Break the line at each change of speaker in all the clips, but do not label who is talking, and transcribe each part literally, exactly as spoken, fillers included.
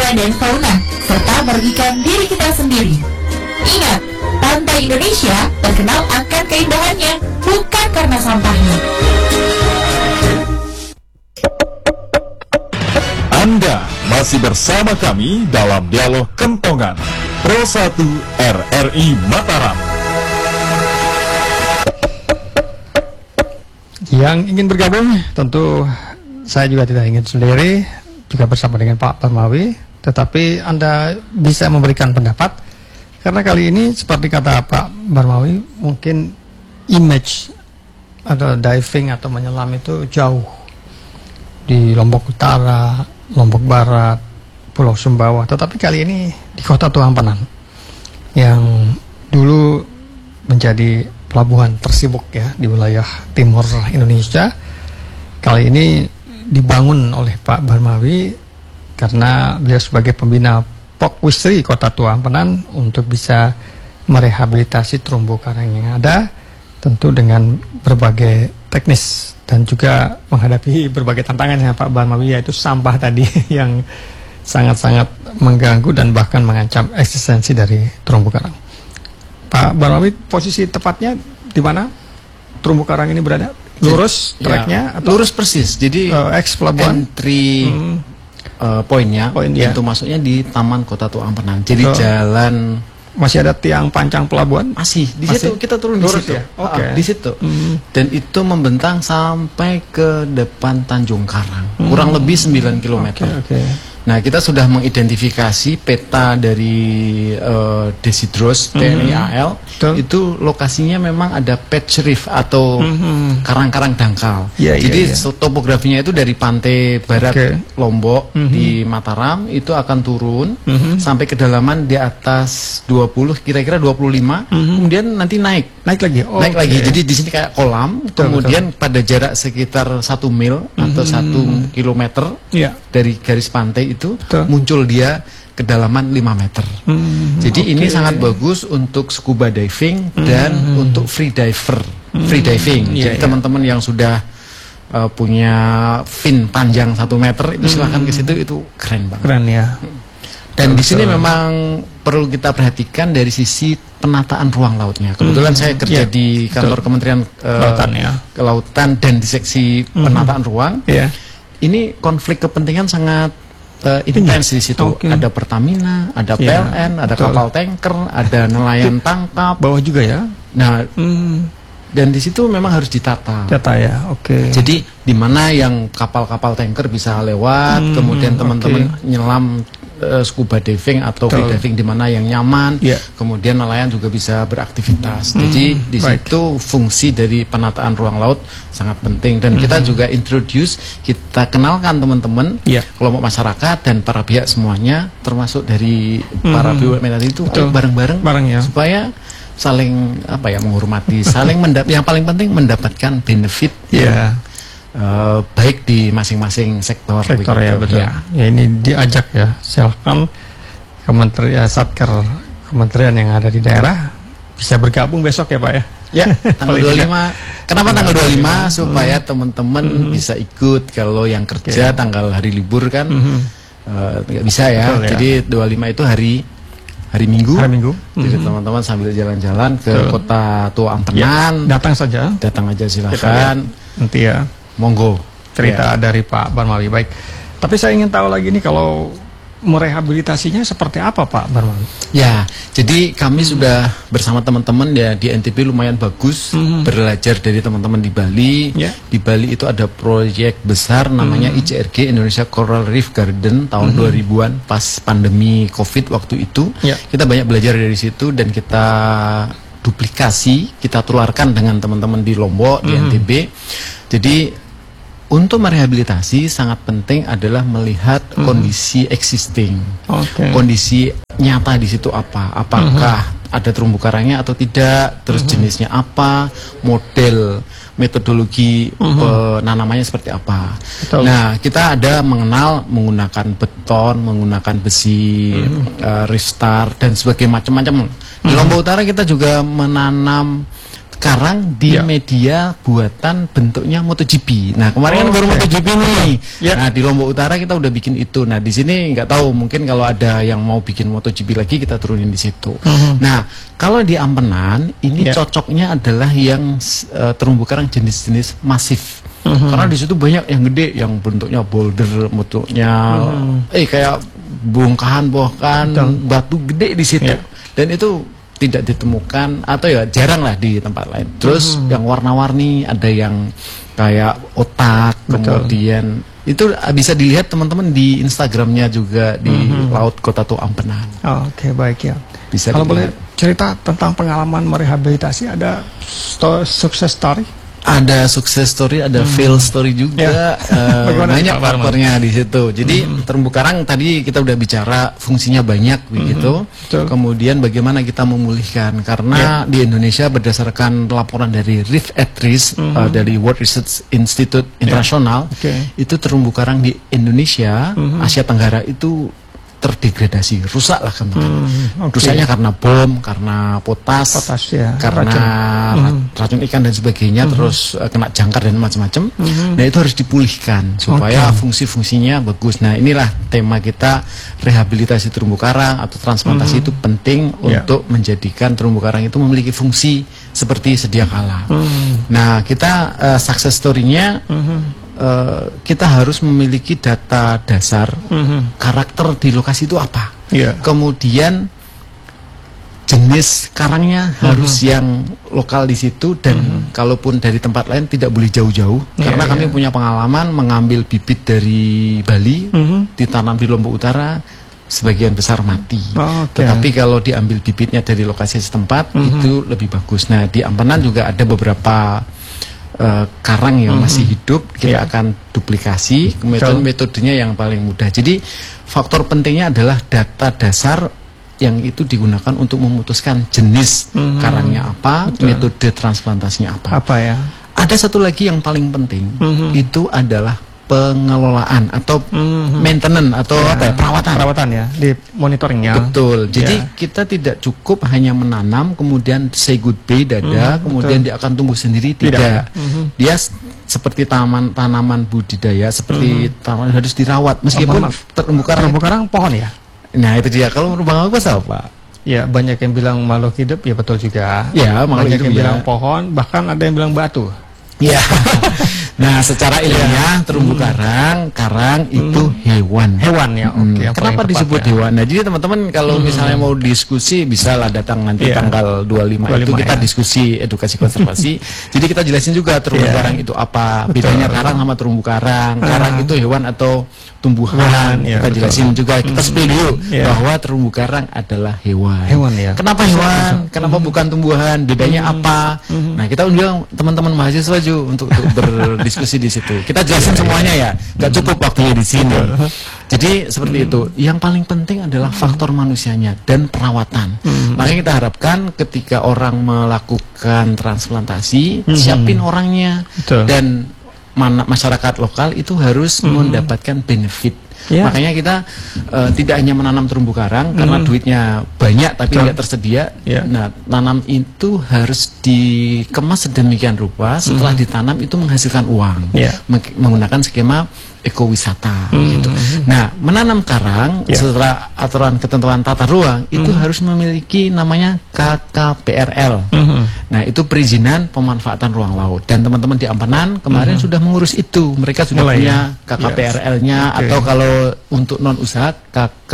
flora dan fauna, serta merugikan diri kita sendiri. Ingat, pantai Indonesia terkenal akan keindahannya, bukan karena sampahnya.
Anda masih bersama kami dalam Dialog Kentongan Pro satu R R I Mataram.
Yang ingin bergabung, tentu saya juga tidak ingin sendiri, juga bersama dengan Pak Barmawi, tetapi Anda bisa memberikan pendapat, karena kali ini seperti kata Pak Barmawi, mungkin image atau diving atau menyelam itu jauh di Lombok Utara, Lombok Barat, Pulau Sumbawa, tetapi kali ini di Kota Tua Ampanan yang dulu menjadi pelabuhan tersibuk ya di wilayah timur Indonesia, kali ini dibangun oleh Pak Barmawi karena beliau sebagai pembina Pokwisri Kota Tua Ampanan untuk bisa merehabilitasi terumbu karang yang ada, tentu dengan berbagai teknis dan juga menghadapi berbagai tantangan ya Pak Barmawi, yaitu sampah tadi yang sangat-sangat mengganggu dan bahkan mengancam eksistensi dari terumbu karang. Pak Barmawi, posisi tepatnya di mana terumbu karang ini berada? Lurus tracknya?
Ya, lurus persis. Jadi
uh, ex pelabuhan
entry hmm. uh, poinnya,
Point,
pintu
ya.
masuknya di Taman Kota Tua Ampanan. Jadi
so,
jalan
masih ada tiang pancang pelabuhan?
Masih di
masih?
situ kita turun
lurus
di situ.
Ya? Oke. Okay.
Uh, di situ.
Hmm.
Dan itu membentang sampai ke depan Tanjung Karang. Hmm. Kurang lebih sembilan kilometer.
Okay, okay.
Nah, kita sudah mengidentifikasi peta dari uh, Desidros T N I A L. Mm-hmm. Itu lokasinya memang ada patch reef atau mm-hmm. karang-karang dangkal. Yeah, Jadi yeah, yeah. topografinya itu dari pantai barat okay. Lombok mm-hmm. di Mataram itu akan turun mm-hmm. sampai kedalaman di atas dua puluh, kira-kira dua puluh lima, mm-hmm. kemudian nanti naik.
Naik lagi. Oh,
naik
okay.
lagi. Jadi di sini kayak kolam, betul, kemudian betul. pada jarak sekitar satu mil mm-hmm. atau satu kilometer yeah. dari garis pantai itu Tuh. muncul dia kedalaman lima meter. Hmm, Jadi okay. ini sangat bagus untuk scuba diving hmm, dan hmm. untuk free diver, hmm, free diving. Yeah, Jadi teman-teman yeah. yang sudah uh, punya fin panjang satu meter itu hmm. silahkan ke situ, itu keren banget.
Keren ya.
Dan di sini memang perlu kita perhatikan dari sisi penataan ruang lautnya. Kebetulan hmm. saya kerja yeah. di kantor Betul. Kementerian uh, Lautan, ya. Kelautan dan di seksi hmm. penataan ruang. Yeah. Ini konflik kepentingan sangat Uh, intens di situ. Okay. Ada Pertamina, ada P L N, yeah, ada betul. kapal tanker, ada nelayan tangkap.
Bawah juga ya.
Nah,
hmm.
dan di situ memang harus ditata.
Tata ya, oke. Okay.
Jadi di mana yang kapal-kapal tanker bisa lewat, hmm, kemudian teman-teman okay. nyelam uh, scuba diving atau free diving di mana yang nyaman. Yeah. Kemudian nelayan juga bisa beraktivitas. Hmm, Jadi di right. situ fungsi dari penataan ruang laut sangat penting, dan hmm. kita juga introduce, kita kenalkan teman-teman, yeah. kelompok masyarakat dan para pihak semuanya, termasuk dari hmm. para B U M N tadi itu bareng-bareng
ya.
supaya saling apa ya menghormati, saling mendap yang paling penting mendapatkan benefit
yeah.
yang uh, baik di masing-masing sektor.
Sektor ya betul. Ya. ya ini diajak ya, silahkan kementerian satker kementerian yang ada di daerah bisa bergabung besok ya Pak ya.
Ya, tanggal dua puluh lima. Kenapa tanggal dua puluh lima? Supaya teman-teman hmm. bisa ikut. Kalau yang kerja okay. tanggal hari libur kan nggak hmm. uh, bisa ya. Betul, ya. Jadi dua puluh lima itu hari hari Minggu.
Hari Minggu.
Jadi teman-teman mm-hmm. sambil jalan-jalan ke Betul. Kota Tua Ampanan.
Ya, datang saja.
Datang aja silakan.
Nanti ya.
Monggo.
Cerita
ya.
dari Pak Barmawi. Baik. Tapi saya ingin tahu lagi nih, kalau merehabilitasinya seperti apa Pak Barmawi?
Ya, jadi kami hmm. sudah bersama teman-teman ya di N T B lumayan bagus hmm. belajar dari teman-teman di Bali. Yeah. Di Bali itu ada proyek besar namanya hmm. I C R G, Indonesia Coral Reef Garden, tahun hmm. dua ribuan pas pandemi Covid waktu itu. Yeah. Kita banyak belajar dari situ dan kita duplikasi, kita tularkan dengan teman-teman di Lombok, di hmm. N T B. Jadi untuk merehabilitasi sangat penting adalah melihat hmm. kondisi existing, okay. kondisi nyata di situ apa, apakah hmm. ada terumbu karangnya atau tidak, terus hmm. jenisnya apa, model, metodologi hmm. penanamannya seperti apa. Betul. Nah, kita ada mengenal menggunakan beton, menggunakan besi, hmm. uh, reef star dan sebagainya macam-macam. Di Lombok Utara kita juga menanam karang di
Ya.
media buatan bentuknya MotoGP. Nah kemarin kan
Oh,
baru
oke.
MotoGP nih.
Ya.
Nah di Lombok Utara kita udah bikin itu. Nah di sini nggak tahu, mungkin kalau ada yang mau bikin MotoGP lagi kita turunin di situ. Nah kalau di Ampenan ini
Ya.
cocoknya adalah yang uh, terumbu karang jenis-jenis masif. Karena di situ banyak yang gede, yang bentuknya boulder, bentuknya eh kayak bongkahan-bongkahan batu gede di situ.
Ya.
Dan itu tidak ditemukan atau ya jarang lah di tempat lain. Terus yang warna-warni, ada yang kayak otak,
Betul.
kemudian itu bisa dilihat teman-teman di Instagramnya juga di Laut Kota Tua Ampenan.
Oh, Oke, baik ya.
Bisa
Kalau boleh
dilihat.
cerita tentang pengalaman merehabilitasi, ada sto- sukses story?
Ada sukses story, ada fail story juga. eh,
Bagaimana,
banyak
Pak Barman?
faktornya di situ. Jadi terumbu karang tadi kita udah bicara fungsinya banyak begitu.
betul.
Kemudian bagaimana kita memulihkan, karena di Indonesia berdasarkan laporan dari Reef at Risk eh, dari World Research Institute Internasional,
Oke.
itu terumbu karang di Indonesia, Asia Tenggara itu terdegradasi, rusak lah kan.
oke.
Rusaknya karena bom, karena potas,
Potas, ya,
karena
racun.
ra- racun ikan dan sebagainya, terus uh, kena jangkar dan macam-macam. Nah itu harus dipulihkan supaya fungsi-fungsinya bagus. Nah inilah tema kita, rehabilitasi terumbu karang atau transplantasi itu penting
Ya.
untuk menjadikan terumbu karang itu memiliki fungsi seperti sedia kala. Nah kita uh, success story-nya uh, kita harus memiliki data dasar karakter di lokasi itu apa.
Iya.
Kemudian jenis karangnya harus yang lokal di situ, dan kalaupun dari tempat lain tidak boleh jauh-jauh.
Iya,
Karena kami
iya.
punya pengalaman mengambil bibit dari Bali, ditanam di Lombok Utara, sebagian besar mati.
Oh, oke.
Tetapi kalau diambil bibitnya dari lokasi setempat itu lebih bagus. Nah di Ampenan juga ada beberapa eh, karang yang masih hidup, kita
Iya.
akan duplikasi. Kemudian metodenya yang paling mudah. Jadi faktor pentingnya adalah data dasar yang itu digunakan untuk memutuskan jenis karangnya apa, metode transplantasinya apa.
Apa ya?
Ada satu lagi yang paling penting, itu adalah pengelolaan atau
Mhm.
maintenance atau apa ya, perawatan.
Perawatan ya, di monitoringnya.
Betul. Jadi
Ya.
kita tidak cukup hanya menanam kemudian say goodbye dadah, kemudian dia akan tumbuh sendiri. Tidak.
Tidak.
Dia s- seperti tanaman tanaman budidaya, seperti tanaman harus dirawat meskipun
maaf.
terumbu karang.
Terumbu karang pohon ya?
Nah itu dia. Kalau Bang Agus apa?
Ya, banyak yang bilang makhluk hidup, ya betul juga.
Ya, makhluk
banyak
hidup
yang
ya.
bilang pohon, bahkan ada yang bilang batu.
Ya. Nah, secara ilmiah terumbu karang, karang itu hewan.
Hewan ya,
Hmm,
oke. yang
Kenapa
paling tepat
disebut
ya.
hewan? Nah, jadi teman-teman kalau misalnya mau diskusi bisa lah datang nanti
Iya.
tanggal dua puluh lima itu
dua puluh lima
kita
ya.
diskusi edukasi konservasi. Jadi kita jelasin juga terumbu
Iya.
karang itu apa, bedanya karang sama terumbu karang. Karang
Ah.
itu hewan atau tumbuhan.
Tumbuhan, ya,
kita
betul.
jelasin juga, kita spill dulu
Iya.
bahwa terumbu karang adalah hewan.
Hewan ya.
Kenapa hewan? Kenapa bukan tumbuhan? Bedanya apa? Nah, kita undang teman-teman mahasiswa juga untuk, untuk berdiskusi di situ. Kita jelasin semuanya ya. Gak cukup waktunya di sini. Jadi seperti itu. Yang paling penting adalah faktor manusianya dan perawatan. Makanya kita harapkan ketika orang melakukan transplantasi, siapin orangnya
Betul.
dan mana masyarakat lokal itu harus mendapatkan benefit.
Ya.
Makanya kita eh, tidak hanya menanam terumbu karang karena duitnya banyak tapi
Betul.
tidak tersedia.
Ya.
Nah, tanam itu harus dikemas sedemikian rupa, setelah ditanam itu menghasilkan uang.
Ya.
Meng- menggunakan skema ekowisata gitu. Nah, menanam karang
Ya.
setelah aturan ketentuan tata ruang itu harus memiliki namanya K K P R L. Nah, itu perizinan pemanfaatan ruang laut. Dan teman-teman di Ampenan kemarin sudah mengurus itu. Mereka sudah
Mulai
punya
ya?
K K P R L-nya
Oke.
atau kalau untuk non usaha K K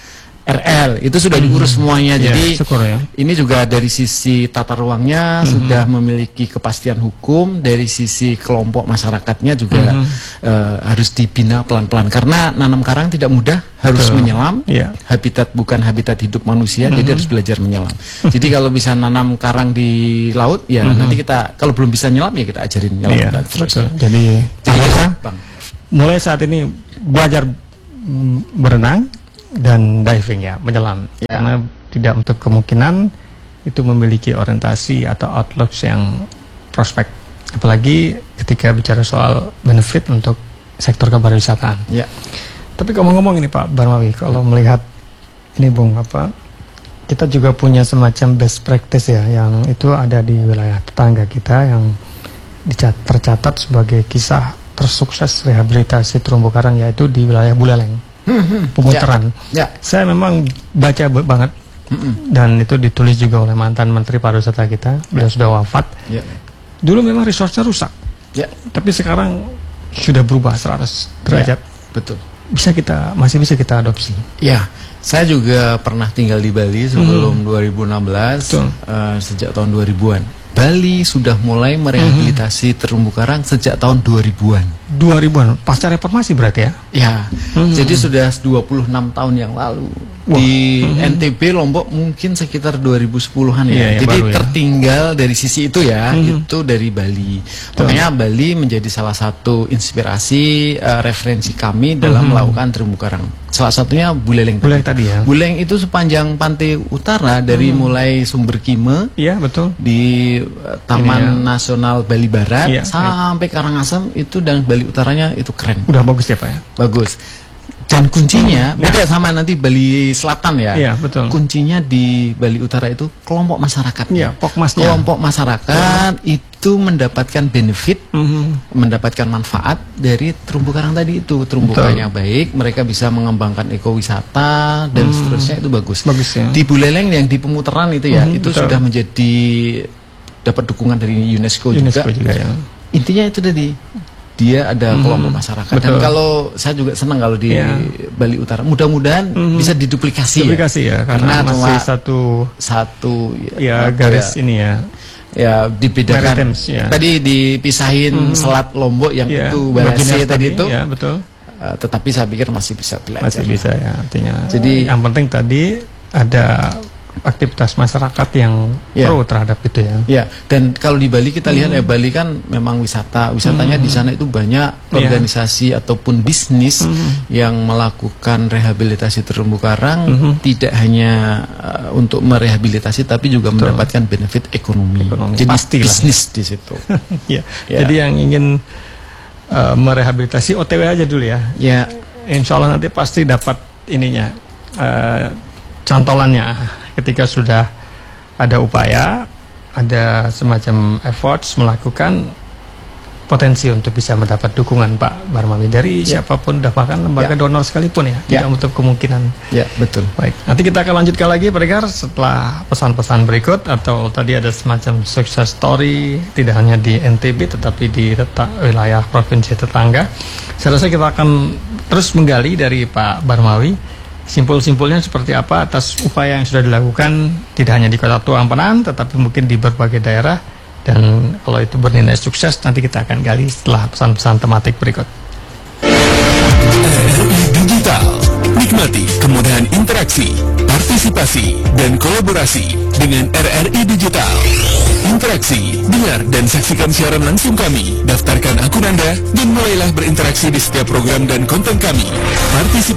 R L itu sudah diurus semuanya.
Ya,
Jadi
syukur ya.
ini juga dari sisi tata ruangnya sudah memiliki kepastian hukum, dari sisi kelompok masyarakatnya juga eh, harus dibina pelan-pelan karena nanam karang tidak mudah, harus
Betul.
menyelam.
Iya.
Habitat bukan habitat hidup manusia, jadi harus belajar menyelam. Jadi kalau bisa nanam karang di laut, ya nanti kita kalau belum bisa nyelam ya kita ajarin nyelam
Iya,
dan seterusnya.
betul. Jadi,
Jadi
harusnya
Bang.
mulai saat ini belajar mm, berenang dan diving ya, menyelam.
Ya.
Karena tidak untuk kemungkinan itu memiliki orientasi atau outlook yang prospek. Apalagi ketika bicara soal benefit untuk sektor kepariwisataan.
Ya.
Tapi kalau ngomong ini Pak Barmawi, kalau melihat ini Bung apa kita juga punya semacam best practice ya, yang itu ada di wilayah tetangga kita yang dicat- tercatat sebagai kisah tersukses rehabilitasi terumbu karang, yaitu di wilayah Buleleng, Pemutaran.
Ya.
Saya memang baca b- banget, dan itu ditulis juga oleh mantan Menteri Pariwisata kita, beliau sudah wafat.
Ya.
Dulu memang resource-nya rusak,
Ya.
tapi sekarang sudah berubah seratus derajat.
Betul.
Bisa kita, masih bisa kita adopsi.
Ya, saya juga pernah tinggal di Bali sebelum dua ribu enam belas,
Betul.
eh, sejak tahun dua ribuan. Bali sudah mulai merehabilitasi terumbu karang sejak tahun dua ribuan.
dua ribuan, pasca reformasi berarti ya?
Ya, jadi sudah dua puluh enam tahun yang lalu.
Wah.
Di N T B Lombok mungkin sekitar dua ribu sepuluhan ya.
Iya, yang
Jadi
baru ya.
tertinggal dari sisi itu ya, itu dari Bali. Makanya Bali menjadi salah satu inspirasi, eh, referensi kami dalam melakukan terumbu karang. Salah satunya Buleleng.
Buleleng tadi ya?
Buleleng itu sepanjang pantai utara dari mulai Sumber Kime
Iya, betul.
di uh, Taman
Ini ya.
Nasional Bali Barat
Iya,
sampai Karangasem itu, dan Bali utaranya itu keren,
Udah bagus ya Pak ya?
bagus. Dan kuncinya beda sama nanti Bali Selatan ya.
Iya, betul.
Kuncinya di Bali Utara itu kelompok masyarakat.
Iya, pokmasnya.
Kelompok masyarakat itu mendapatkan benefit,
Mhm.
mendapatkan manfaat dari terumbu karang tadi itu. Terumbu
Betul.
karangnya baik, mereka bisa mengembangkan ekowisata dan seterusnya, itu bagus.
Bagus ya.
Di Buleleng yang di Pemutaran itu ya,
Mhm,
itu
betul.
sudah menjadi dapat dukungan dari UNESCO,
UNESCO
juga.
juga ya.
Intinya itu tadi, dia ada
Mhm,
kelompok masyarakat. Dan
betul.
kalau saya juga senang kalau di
Iya.
Bali Utara, mudah-mudahan
Mhm.
bisa diduplikasi,
Duplikasi ya, karena,
Karena
masih
cuma
satu
satu
ya
apa
garis
ya,
ini ya.
ya dibedakan.
Maritimes, ya.
Tadi dipisahin Selat Lombok yang
Ya,
itu
bagian
Balase
yang
tadi itu,
ya betul.
eh, tetapi saya pikir masih bisa belajar.
Masih bisa ya, artinya.
Jadi-
yang penting tadi ada aktivitas masyarakat yang
Ya.
pro terhadap itu ya.
Ya, dan kalau di Bali kita lihat ya, Bali kan memang wisata, wisatanya di sana itu banyak
Iya.
organisasi ataupun bisnis yang melakukan rehabilitasi terumbu karang, tidak hanya uh, untuk merehabilitasi tapi juga mendapatkan benefit ekonomi.
Ekonomi,
Jadi
pastilah.
bisnis di situ.
Ya.
Ya.
Jadi yang ingin uh, merehabilitasi O T W aja dulu ya.
Ya,
Insya Allah nanti pasti dapat ininya, uh, cantolannya ketika sudah ada upaya, ada semacam efforts melakukan potensi untuk bisa mendapat dukungan Pak Barmawi dari siapapun, bahkan lembaga
Ya.
donor sekalipun ya,
Ya.
tidak menutup kemungkinan.
ya betul.
Baik, nanti kita akan lanjutkan lagi pendengar setelah pesan-pesan berikut, atau tadi ada semacam success story tidak hanya di N T B tetapi di teta- wilayah provinsi tetangga. Saya rasa kita akan terus menggali dari Pak Barmawi simpul-simpulnya seperti apa atas upaya yang sudah dilakukan tidak hanya di Kota Tua Ampanan tetapi mungkin di berbagai daerah, dan kalau itu bernilai sukses nanti kita akan gali setelah pesan-pesan tematik berikut.
R R I Digital. Nikmati kemudahan interaksi, partisipasi, dan kolaborasi dengan R R I Digital. Interaksi, dengar dan saksikan siaran langsung kami. Daftarkan akun Anda dan mulailah berinteraksi di setiap program dan konten kami. Partisipasi